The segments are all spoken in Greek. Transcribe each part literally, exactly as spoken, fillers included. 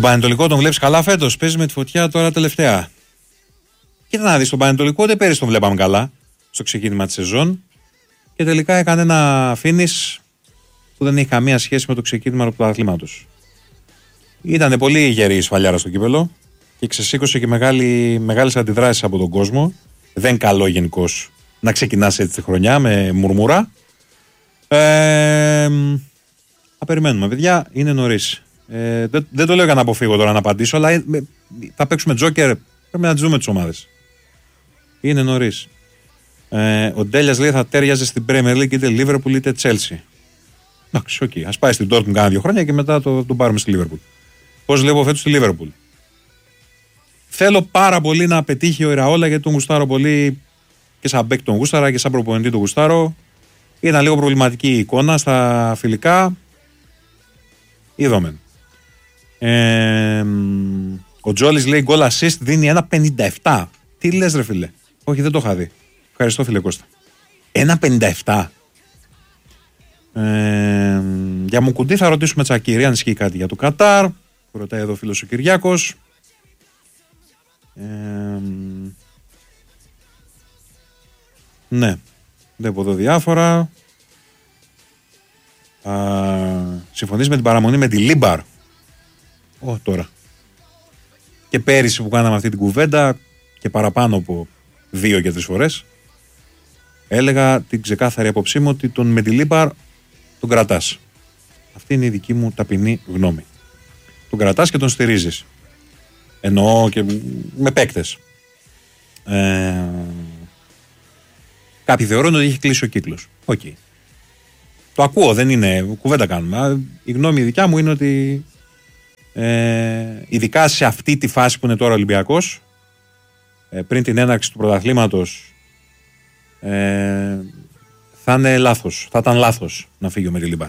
Πανετολικό τον βλέπεις καλά φέτος? Παίζει με τη Φωτιά τώρα τελευταία. Κοίτα να δεις, τον Πανετολικό ούτε πέρυσι τον βλέπαμε καλά στο ξεκίνημα της σεζόν και τελικά έκανε ένα finish που δεν έχει καμία σχέση με το ξεκίνημα του πρωταθλήματος. Ήταν πολύ γερή η σφαλιάρα στο κύπελο και ξεσήκωσε και μεγάλη, μεγάλες αντιδράσεις από τον κόσμο. Δεν καλό γενικώς να ξεκινάς έτσι τη χρονιά με μουρμούρα. Ε, θα περιμένουμε, παιδιά, είναι νωρίς. Ε, δεν, δεν το λέω για να αποφύγω τώρα να απαντήσω, αλλά ε, θα παίξουμε τζόκερ. Πρέπει να τις δούμε τις ομάδες. Είναι νωρίς. Ε, ο Ντέλιας λέει θα τέριαζε στην Premier League είτε Liverpool είτε Chelsea. Εντάξει, οκ. Okay. Ας πάει στην Dortmund κάνα δύο χρόνια και μετά το, τον πάρουμε στη Liverpool. Πώς βλέπω φέτος στη Liverpool? Θέλω πάρα πολύ να πετύχει ο Ιραόλα γιατί τον γουστάρω πολύ και σαν μπέκ τον γούσταρα και σαν προπονητή τον γουστάρω. Ήταν λίγο προβληματική η εικόνα στα φιλικά. Είδαμε. Ε, ο Τζόλης λέει goal assist δίνει ένα πενήντα επτά. Τι λες ρε φίλε? Όχι, δεν το είχα δει. Ευχαριστώ φίλε Κώστα. ένα πενήντα επτά. Ε, για Μουκουντή θα ρωτήσουμε Τσακίρη αν ισχύει κάτι για το Κατάρ. Που ρωτάει εδώ ο φίλος ο Κυριάκος. Ε, ναι, βλέπω εδώ διάφορα. Συμφωνείς με την παραμονή με τη Λίμπαρ? Ω, τώρα. Και πέρυσι που κάναμε αυτή την κουβέντα και παραπάνω από δύο και τρεις φορές έλεγα την ξεκάθαρη απόψή μου ότι τον Μεντιλίμπαρ τον κρατάς. Αυτή είναι η δική μου ταπεινή γνώμη. Τον κρατάς και τον στηρίζεις. Εννοώ και με παίκτες. Ε, κάποιοι θεωρούν ότι έχει κλείσει ο κύκλος. Οκ. Okay. Το ακούω, δεν είναι κουβέντα κάνουμε. Η γνώμη δικιά μου είναι ότι ε, ειδικά σε αυτή τη φάση που είναι τώρα ο Ολυμπιακός, ε, πριν την έναρξη του πρωταθλήματος, ε, θα είναι λάθος, θα ήταν λάθος να φύγει ο Μεντιλίμπαρ.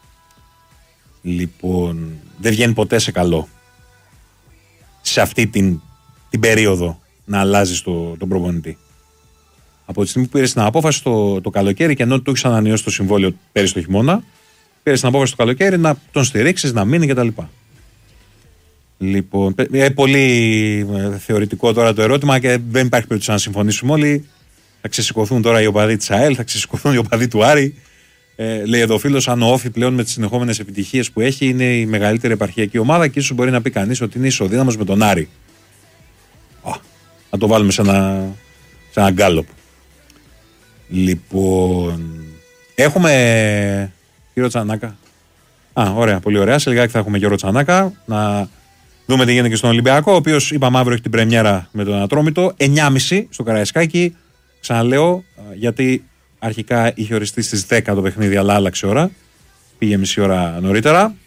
Λοιπόν, δεν βγαίνει ποτέ σε καλό σε αυτή την, την περίοδο να αλλάζεις το, τον προπονητή. Από τη στιγμή που πήρες την απόφαση το, το καλοκαίρι και ενώ του έχεις ανανεώσει το συμβόλαιο πέρυσι το χειμώνα, πήρες την απόφαση το καλοκαίρι να τον στηρίξεις, να μείνει κτλ. Λοιπόν, είναι πολύ θεωρητικό τώρα το ερώτημα και δεν υπάρχει περίπτωση να συμφωνήσουμε όλοι. Θα ξεσηκωθούν τώρα οι οπαδοί της ΑΕΛ, θα ξεσηκωθούν οι οπαδοί του Άρη. Ε, λέει εδώ ο φίλος, αν ο Όφη πλέον με τις συνεχόμενες επιτυχίες που έχει είναι η μεγαλύτερη επαρχιακή ομάδα και ίσως μπορεί να πει κανείς ότι είναι ισοδύναμος με τον Άρη. Α, να το βάλουμε σε ένα, σε ένα γκάλωπ. Λοιπόν, έχουμε Γιώργο Τσανάκα. Α, ωραία, πολύ ωραία. Σε λιγάκι θα έχουμε Γιώργο Τσανάκα. Να δούμε τι γίνεται και στον Ολυμπιακό, ο οποίος είπαμε αύριο έχει την πρεμιέρα με τον Ατρόμητο. εννιά και μισή στο Καραϊσκάκι. Ξαναλέω, γιατί αρχικά είχε οριστεί στις δέκα το παιχνίδι, αλλά άλλαξε ώρα. Πήγε μισή ώρα νωρίτερα.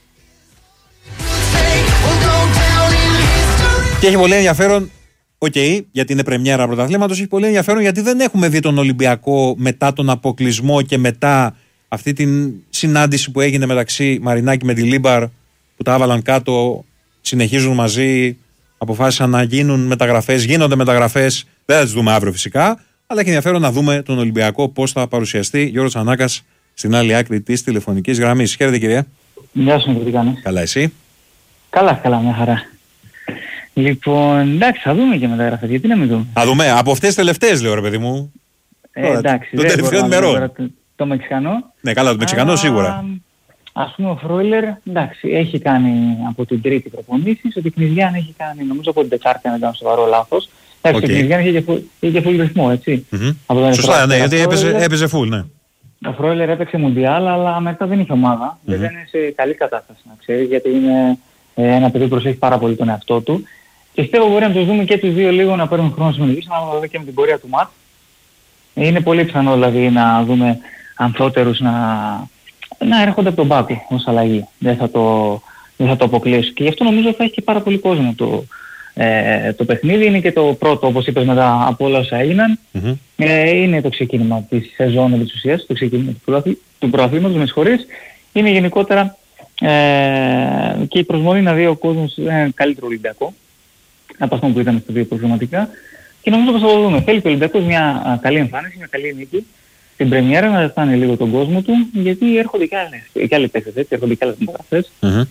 Και έχει πολύ ενδιαφέρον. Οκ, okay, γιατί είναι πρεμιέρα πρωταθλήματος, έχει πολύ ενδιαφέρον γιατί δεν έχουμε δει τον Ολυμπιακό μετά τον αποκλεισμό και μετά αυτή την συνάντηση που έγινε μεταξύ Μαρινάκη με τη Λίμπαρ που τα άβαλαν κάτω, συνεχίζουν μαζί, αποφάσισαν να γίνουν μεταγραφές, γίνονται μεταγραφές, δεν θα τις δούμε αύριο φυσικά, αλλά έχει ενδιαφέρον να δούμε τον Ολυμπιακό πώς θα παρουσιαστεί. Γιώργος Τσανάκας στην άλλη άκρη της τηλεφωνικής γραμμής. Χαίρετε κυρία. Γεια σου, τι κάνεις? Καλά, εσύ? Καλά, καλά, μια χαρά. Λοιπόν, εντάξει, θα δούμε και μεταγραφές, γιατί να μην δούμε. Θα δούμε, από αυτές τις τελευταίες λέω ρε παιδί μου. Ε, εντάξει, το τελευταίο ημερών. Το, το Μεξικανό. Ναι, καλά, το Μεξικανό Α, σίγουρα. Ας πούμε ο Φρόιλερ, εντάξει, έχει κάνει από την Τρίτη προπονήσεις, ο Τικνιζιάν έχει κάνει, νομίζω από την Τετάρτη, αν δεν κάνω σοβαρό λάθος. Εντάξει, okay. Ο Τικνιζιάν είχε, είχε full ρυθμό, έτσι. Mm-hmm. Από σωστά, ναι, γιατί έπαιζε, έπαιζε full, ναι. Ο Φρόιλερ έπαιξε Μουντιάλ, αλλά μετά δεν είχε ομάδα. Mm-hmm. Δεν είναι σε καλή κατάσταση, να ξέρεις, γιατί είναι ένα παιδί που προσέχει πάρα πολύ τον εαυτό του. Και πιστεύω μπορεί να τους δούμε και τους δύο λίγο να παίρνουν χρόνο συμμετοχής, ανάλογα και με την πορεία του ΜΑΤ. Είναι πολύ πιθανό δηλαδή να δούμε αμφότερους να, να έρχονται από τον πάτο ως αλλαγή. Δεν θα το, δεν θα το αποκλείσω. Και γι' αυτό νομίζω θα έχει και πάρα πολύ κόσμο το, ε, το παιχνίδι. Είναι και το πρώτο, όπως είπες, μετά από όλα όσα έγιναν. Mm-hmm. Ε, είναι το ξεκίνημα της σεζόν επί της ουσίας, το ξεκίνημα του πρωταθλήματος, με συγχωρείς. Είναι γενικότερα ε, και η προσμονή να δει ο κόσμος ένα καλύτερο Ολυμπιακό από αυτό που ήταν στα δύο προγραμματικά. Και νομίζω πως θα το δούμε. Θέλει και ο Ολυμπιακός μια καλή εμφάνιση, μια καλή νίκη στην πρεμιέρα, να ζητάνε λίγο τον κόσμο του, γιατί έρχονται και άλλες, και άλλοι παίκτες, έτσι, έρχονται και άλλες μεταγραφές. Mm-hmm.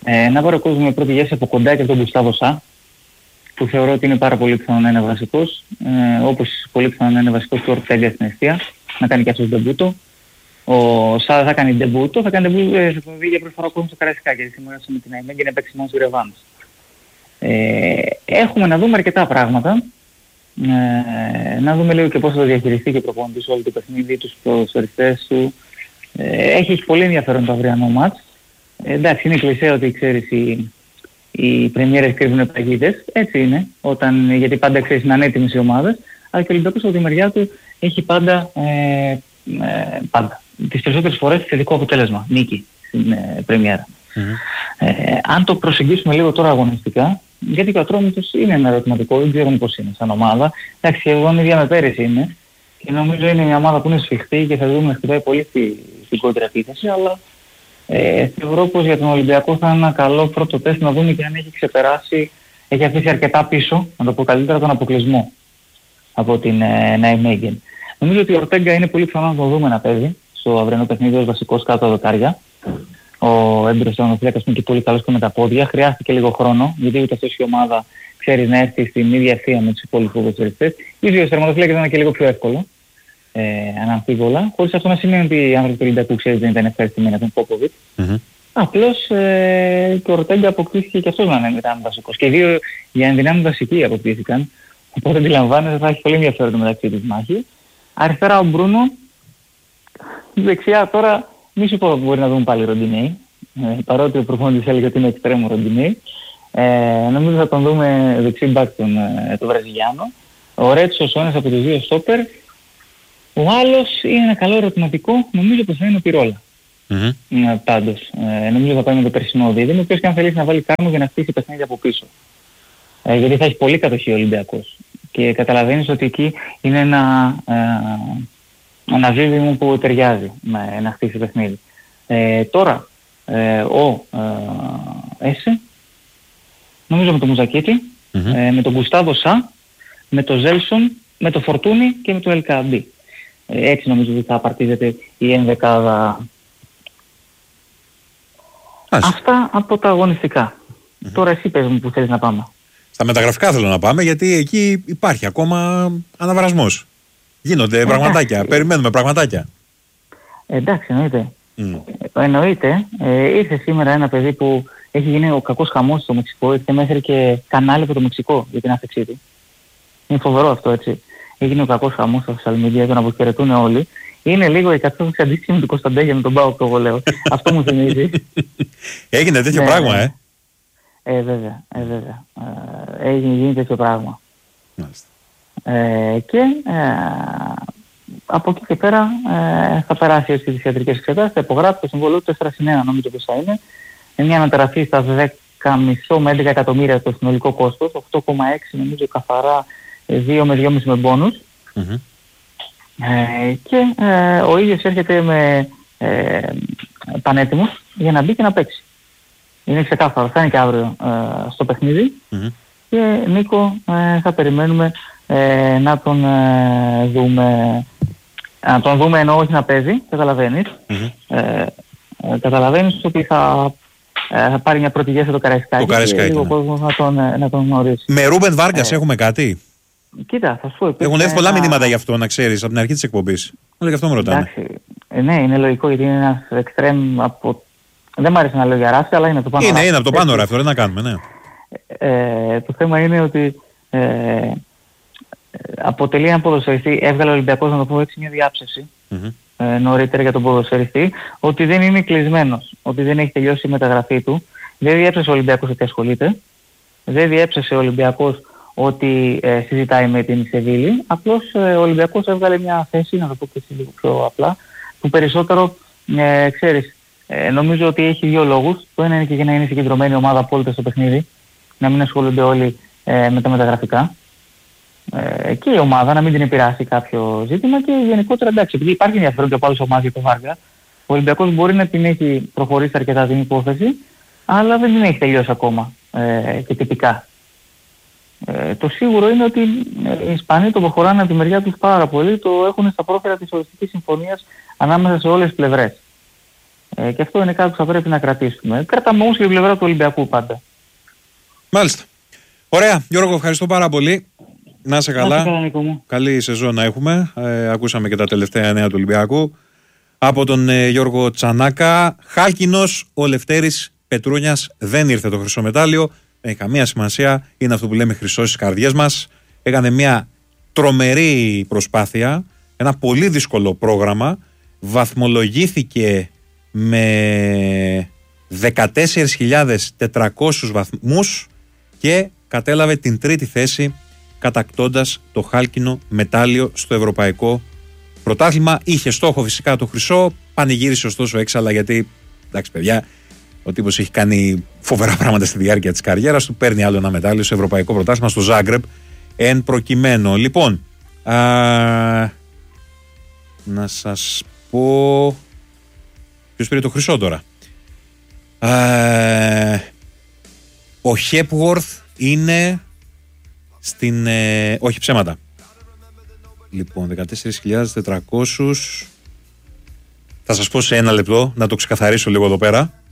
Ε, να πάρω κόσμο με πρώτη γεύση από κοντά και από τον Γκουστάβο Σα, που θεωρώ ότι είναι πάρα πολύ πιθανό να είναι βασικός, ε, όπως πολύ πιθανό να είναι βασικός του Ορτέγκα στην αιστεία, να κάνει και αυτός ντεμπούτο. Ο Σα θα κάνει ντεμπούτο, θα κάνει ντεμπούτο ε, θα βγει για πρώτη φορά κόσμο στο Καραϊσκάκι, γιατί συμμετέχει με την Αϊμέγγι να παίξει μόνο του Ρεβάνς. Ε, έχουμε να δούμε αρκετά πράγματα. Ε, να δούμε λίγο και πώς θα το διαχειριστεί και ο προπονητής όλο το παιχνίδι, τους ποδοσφαιριστές του. Ε, έχει, έχει πολύ ενδιαφέρον το αυριανό μάτς. Ε, εντάξει, είναι κλισέ ότι ξέρεις οι, οι πρεμιέρες κρύβουν παγίδες. Έτσι είναι, όταν, γιατί πάντα ξέρεις να είναι έτοιμες οι ομάδες. Αλλά και ο Ολυμπιακός από τη μεριά του έχει πάντα, ε, ε, πάντα τις περισσότερες φορές θετικό αποτέλεσμα, νίκη στην ε, πρεμιέρα. Mm-hmm. Ε, αν το προσεγγίσουμε λίγο τώρα αγωνιστικά, γιατί και ο Ατρόμητος είναι ένα ερωτηματικό, δεν ξέρουμε πώς είναι σαν ομάδα. Εντάξει, σχεδόν ίδια με πέρυσι είναι και νομίζω είναι μια ομάδα που είναι σφιχτή και θα δούμε να χτυπάει πολύ στη, στην κόντρα επίθεση, αλλά ε, θεωρώ πως για τον Ολυμπιακό θα είναι ένα καλό πρώτο τεστ να δούμε και αν έχει ξεπεράσει, έχει αφήσει αρκετά πίσω, να το πω καλύτερα, τον αποκλεισμό από την ε, Ναϊμέγγεν. Νομίζω ότι ο Ορτέγκα είναι πολύ πιθανό να το δούμε να παίζει στο αυριανό παιχνίδι ως βασικός κάτω δοκάρια. Ο έμπειρος τερματοφύλακας είναι και πολύ καλός και με τα πόδια. Χρειάστηκε λίγο χρόνο, γιατί ούτε αυτός η ομάδα ξέρει να έρθει στην ίδια ευθεία με τους υπόλοιπους ποδοσφαιριστές. Ίσως ο τερματοφύλακας ήταν και λίγο πιο εύκολο, ε, αναμφίβολα. Χωρίς αυτό να σημαίνει ότι οι άνθρωποι του Ολυμπιακού ξέρει δεν ήταν ευχαριστημένοι από τον Πόποβιτ. Mm-hmm. Απλώς ε, και ο Ορτέγκα αποκτήθηκε και αυτός να είναι ενδυνάμει βασικός. Και οι δύο για ενδυνάμει βασικοί αποκτήθηκαν. Οπότε αντιλαμβάνεσαι θα έχει πολύ ενδιαφέρον μεταξύ της μάχη. Αριστερά ο Μπρούνο. Δεξιά τώρα. Μη σου πω ότι μπορεί να δούμε πάλι Ροντινέι, ε, παρότι ο προπονητής έλεγε ότι είναι εξτρέμου Ροντινέι. Ε, νομίζω θα τον δούμε δεξί μπακ τον, ε, τον Βραζιλιάνο. Ο Ρέτσος ο ένας από τους δύο στόπερ. Ο άλλος είναι ένα καλό ερωτηματικό, νομίζω πως θα είναι ο Πυρόλα. Mm-hmm. Ε, πάντως, ε, νομίζω θα πάει με το περσινό δίδυμο, ο οποίος και αν θελήσει να βάλει κάρμο για να χτίσει παιχνίδι από πίσω. Ε, γιατί θα έχει πολύ κατοχή ο Ολυμπιακός. Και καταλαβαίνεις ότι εκεί είναι ένα... Ε, ένα δίδυμο που ταιριάζει με να χτίσει παιχνίδι. Ε, τώρα, ε, ο ε, Έσε, νομίζω με τον Μουζακίτη, mm-hmm. ε, με τον Γκουστάβο Σα, με τον Ζέλσον, με τον Φορτούνι και με τον Ελκαμπή. Ε, έτσι νομίζω ότι θα απαρτίζεται η ενδεκάδα. Άς. Αυτά από τα αγωνιστικά. Mm-hmm. Τώρα εσύ πες μου που θέλεις να πάμε. Στα μεταγραφικά θέλω να πάμε, γιατί εκεί υπάρχει ακόμα αναβρασμός. Γίνονται εντάξει. Πραγματάκια, περιμένουμε πραγματάκια. Εντάξει, εννοείται. Mm. Εννοείται. Ε, ήρθε σήμερα ένα παιδί που έχει γίνει ο κακός χαμός στο Μεξικό, ήρθε μέχρι και κανάλι από το Μεξικό για την άφηξή του. Είναι φοβερό αυτό, έτσι. Έγινε ο κακός χαμός στα social media, τον αποχαιρετούν όλοι. Είναι λίγο η κατάσταση αντίστοιχη με τον Κωνσταντέγια με τον ΠΑΟΚ, το εγώ λέω. Αυτό μου θυμίζει. Έγινε τέτοιο ναι, πράγμα, ε. Ε, βέβαια, ε, βέβαια. Ε, έγινε γίνει τέτοιο πράγμα. Μάλιστα. Ε, και ε, από εκεί και πέρα ε, θα περάσει έτσι τις ιατρικές εξετάσεις, θα υπογράψει το συμβόλαιο του τέσσερα συν ένα νομίζω πως θα είναι. Με μια αναταραχή στα δέκα κόμμα πέντε με έντεκα εκατομμύρια το συνολικό κόστος, οκτώ κόμμα έξι νομίζω καθαρά, δύο με δυόμισι με μπόνους. Mm-hmm. Ε, και ε, ο ίδιος έρχεται με ε, πανέτοιμος για να μπει και να παίξει. Είναι ξεκάθαρο, θα είναι και αύριο ε, στο παιχνίδι. Mm-hmm. Και Νίκο ε, θα περιμένουμε ε, να τον ε, δούμε, να τον δούμε ενώ όχι να παίζει, καταλαβαίνεις. Mm-hmm. Ε, ε, καταλαβαίνεις ότι θα, ε, θα πάρει μια πρώτη γεύση το Καραϊσκάκι και λίγο ναι. κόσμος να τον, ε, να τον γνωρίσει. Με Ρούμπεν Βάργκας ε, έχουμε κάτι? Κοίτα, θα σου πω. Έχουν έρθει πολλά ένα... μηνύματα γι' αυτό, να ξέρεις, από την αρχή της εκπομπής. Όλο γι' αυτό με ρωτάνε. Εντάξει, ε, ναι, είναι λογικό γιατί είναι ένας εξτρέμ από... Δεν μ' αρέσει να λέω για ράφη, αλλά είναι από το πάνω είναι, ράφη. Είναι από το πάνω ράφη, τώρα να κάνουμε, ναι. Ε, το θέμα είναι ότι ε, αποτελεί ένα ποδοσφαιριστή, έβγαλε ο Ολυμπιακός να το πω έτσι μια διάψευση mm-hmm. ε, νωρίτερα για τον ποδοσφαιριστή, ότι δεν είναι κλεισμένος, ότι δεν έχει τελειώσει η μεταγραφή του. Δεν διέψευσε ο Ολυμπιακός ότι ασχολείται, δεν διέψευσε ο Ολυμπιακός ότι ε, συζητάει με την Σεβίλη, απλώς ε, ο Ολυμπιακός έβγαλε μια θέση, να το πω και έτσι λίγο πιο απλά, που περισσότερο ε, ξέρεις, ε, νομίζω ότι έχει δύο λόγους. Το ένα είναι και για να είναι συγκεντρωμένη ομάδα απόλυτα στο παιχνίδι, να μην ασχολούνται όλοι ε, με τα μεταγραφικά ε, και η ομάδα να μην την επηρεάσει κάποιο ζήτημα και γενικότερα εντάξει, επειδή υπάρχει ενδιαφέρον και από άλλες ομάδες για το Βάργα, ο Ολυμπιακός μπορεί να την έχει προχωρήσει αρκετά την υπόθεση, αλλά δεν την έχει τελειώσει ακόμα ε, και τυπικά. Ε, το σίγουρο είναι ότι οι Ισπανοί το προχωράνε από τη μεριά τους πάρα πολύ, το έχουν στα πρόφερα της οριστικής συμφωνίας ανάμεσα σε όλες τις πλευρές. Ε, και αυτό είναι κάτι που θα πρέπει να κρατήσουμε. Κρατάμε όμως και την πλευρά του Ολυμπιακού πάντα. Μάλιστα. Ωραία. Γιώργο, ευχαριστώ πάρα πολύ. Να είσαι καλά. Να είσαι καλά, Νίκο μου. Καλή σεζόν να έχουμε. Ε, ακούσαμε και τα τελευταία νέα του Ολυμπιακού. Από τον ε, Γιώργο Τσανάκα. Χάλκινος, ο Λευτέρης Πετρούνιας δεν ήρθε το χρυσό μετάλλιο. Δεν έχει καμία σημασία. Είναι αυτό που λέμε χρυσό στις καρδιές μας. Έκανε μια τρομερή προσπάθεια. Ένα πολύ δύσκολο πρόγραμμα. Βαθμολογήθηκε με δεκατέσσερις χιλιάδες τετρακόσιους βαθμούς και κατέλαβε την τρίτη θέση, κατακτώντας το χάλκινο μετάλλιο στο ευρωπαϊκό πρωτάθλημα. Είχε στόχο φυσικά το χρυσό, πανηγύρισε ωστόσο έξαλα, γιατί εντάξει παιδιά, ο τύπος έχει κάνει φοβερά πράγματα στη διάρκεια της καριέρας του. Παίρνει άλλο ένα μετάλλιο στο ευρωπαϊκό πρωτάθλημα στο Ζάγκρεπ εν προκειμένου. Λοιπόν, α, να σας πω ποιος πήρε το χρυσό τώρα. Α, ο Χέπουορθ είναι στην ε, όχι ψέματα. Λοιπόν, δεκατέσσερις χιλιάδες τετρακόσιους. Θα σας πω σε ένα λεπτό, να το ξεκαθαρίσω λίγο εδώ πέρα.